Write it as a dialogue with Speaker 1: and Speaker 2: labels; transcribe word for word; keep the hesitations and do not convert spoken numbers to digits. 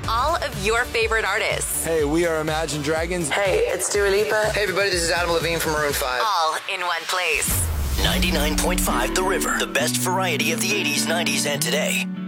Speaker 1: all of your favorite artists.
Speaker 2: Hey, we are Imagine Dragons.
Speaker 3: Hey, it's Dua Lipa.
Speaker 4: Hey everybody, this is Adam Levine from Maroon five.
Speaker 1: All in one place.
Speaker 5: ninety-nine point five The River. The best variety of the eighties, nineties, and today.